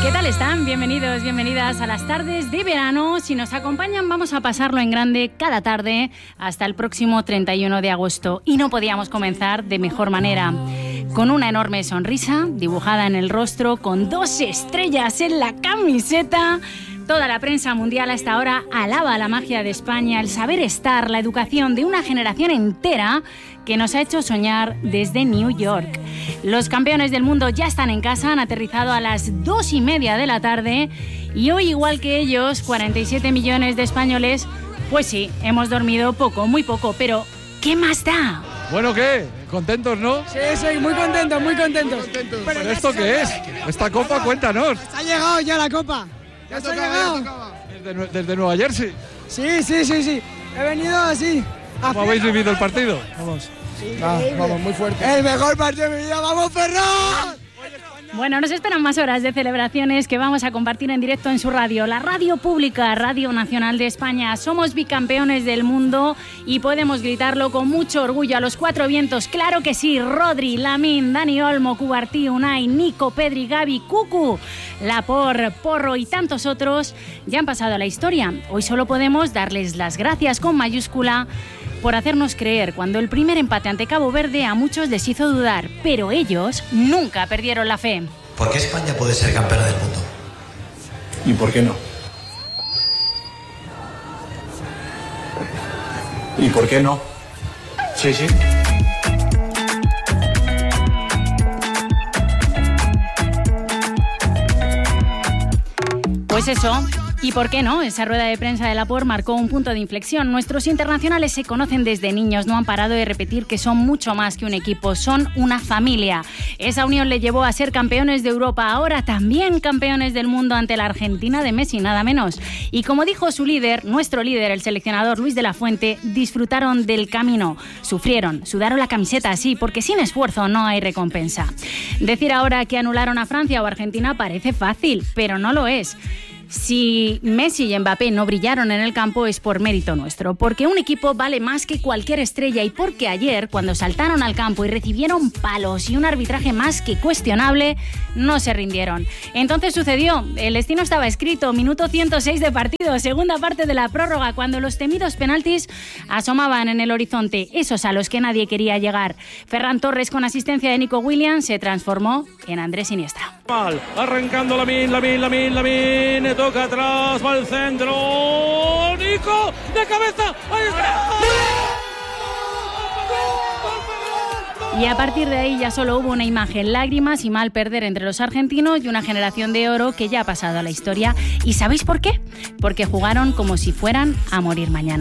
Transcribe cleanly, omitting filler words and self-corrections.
¿Qué tal están? Bienvenidos, bienvenidas a las tardes de verano. Si nos acompañan, vamos a pasarlo en grande cada tarde hasta el próximo 31 de agosto. Y no podíamos comenzar de mejor manera. Con una enorme sonrisa dibujada en el rostro, con 2 estrellas en la camiseta. Toda la prensa mundial hasta ahora alaba la magia de España, el saber estar, la educación de una generación entera que nos ha hecho soñar desde New York. Los campeones del mundo ya están en casa, han aterrizado a las 2:30 de la tarde y hoy, igual que ellos, 47 millones de españoles, pues sí, hemos dormido poco, muy poco, pero ¿qué más da? Bueno, ¿qué? ¿Contentos, no? Sí, muy contentos, muy contentos. ¿Pero esto qué es? ¿Esta copa? Cuéntanos. Ha llegado ya la copa. ¿Ya se ha llegado? ¿Desde Nueva Jersey? Sí. He venido así. ¿Cómo habéis vivido el partido? Vamos. Vamos, muy fuerte. El mejor partido de mi vida. ¡Vamos, Ferran! Bueno, nos esperan más horas de celebraciones que vamos a compartir en directo en su radio, la radio pública, Radio Nacional de España. Somos bicampeones del mundo y podemos gritarlo con mucho orgullo a los 4 vientos. Claro que sí, Rodri, Lamine, Dani Olmo, Cubartí, Unai, Nico, Pedri, Gavi, Cucu, Laporte, Porro y tantos otros ya han pasado a la historia. Hoy solo podemos darles las gracias con mayúscula por hacernos creer cuando el primer empate ante Cabo Verde a muchos les hizo dudar, pero ellos nunca perdieron la fe. ¿Por qué España puede ser campeona del mundo? ¿Y por qué no? ¿Y por qué no? Sí. Pues eso. ¿Y por qué no? Esa rueda de prensa de Laporte marcó un punto de inflexión. Nuestros internacionales se conocen desde niños, no han parado de repetir que son mucho más que un equipo, son una familia. Esa unión le llevó a ser campeones de Europa, ahora también campeones del mundo ante la Argentina de Messi, nada menos. Y como dijo su líder, nuestro líder, el seleccionador Luis de la Fuente, disfrutaron del camino, sufrieron, sudaron la camiseta así, porque sin esfuerzo no hay recompensa. Decir ahora que anularon a Francia o Argentina parece fácil, pero no lo es. Si Messi y Mbappé no brillaron en el campo es por mérito nuestro, porque un equipo vale más que cualquier estrella y porque ayer, cuando saltaron al campo y recibieron palos y un arbitraje más que cuestionable, no se rindieron. Entonces sucedió, el destino estaba escrito, minuto 106 de partido, segunda parte de la prórroga, cuando los temidos penaltis asomaban en el horizonte, esos a los que nadie quería llegar. Ferran Torres, con asistencia de Nico Williams, se transformó en Andrés Iniesta. Arrancando Lamine, toca atrás, va al centro, Nico, de cabeza, ahí está. Y a partir de ahí ya solo hubo una imagen, lágrimas y mal perder entre los argentinos y una generación de oro que ya ha pasado a la historia. ¿Y sabéis por qué? Porque jugaron como si fueran a morir mañana.